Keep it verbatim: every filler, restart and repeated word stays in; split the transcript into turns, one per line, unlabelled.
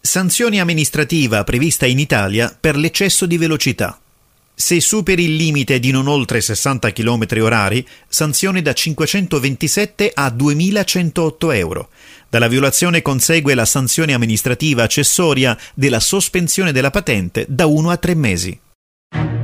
Sanzione amministrativa prevista in Italia per l'eccesso di velocità. Se superi il limite di non oltre sessanta chilometri orari, sanzione da cinquecentoventisette a duemilacentotto euro. Dalla violazione consegue la sanzione amministrativa accessoria della sospensione della patente da uno a tre mesi.